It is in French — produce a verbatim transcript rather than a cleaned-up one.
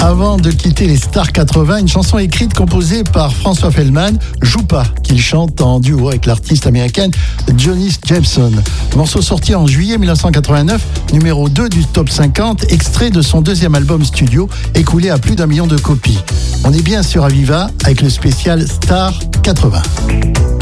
Avant de quitter les Stars quatre-vingts, une chanson écrite, composée par François Feldman, Joue pas, qu'il chante en duo avec l'artiste américaine Johnny Jameson. Morceau sorti en juillet mille neuf cent quatre-vingt-neuf, numéro deux du top cinquante, extrait de son deuxième album studio, écoulé à plus d'un million de copies. On est bien sur Aviva avec le spécial Star quatre-vingts.